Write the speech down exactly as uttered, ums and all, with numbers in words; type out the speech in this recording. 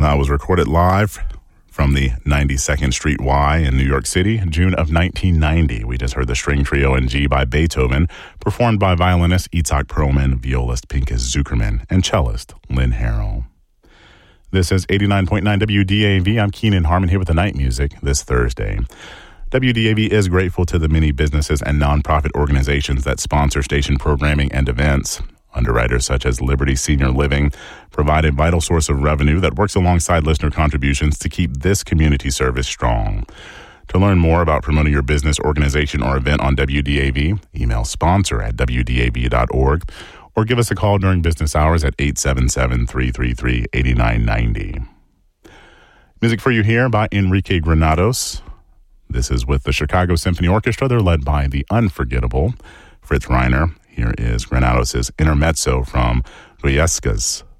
That was recorded live from the ninety-second Street Y in New York City, June of nineteen ninety. We just heard the string trio in G by Beethoven, performed by violinist Itzhak Perlman, violist Pinchas Zukerman, and cellist Lynn Harrell. This is eighty-nine point nine W D A V. I'm Keenan Harmon here with the night music this Thursday. W D A V is grateful to the many businesses and nonprofit organizations that sponsor station programming and events. Underwriters such as Liberty Senior Living provide a vital source of revenue that works alongside listener contributions to keep this community service strong. To learn more about promoting your business, organization, or event on W D A V, email sponsor at W D A V dot org or give us a call during business hours at eight seven seven, three three three, eight nine nine zero. Music for you here by Enrique Granados. This is with the Chicago Symphony Orchestra. They're led by the unforgettable Fritz Reiner. Here is Granados' Intermezzo from Goyescas.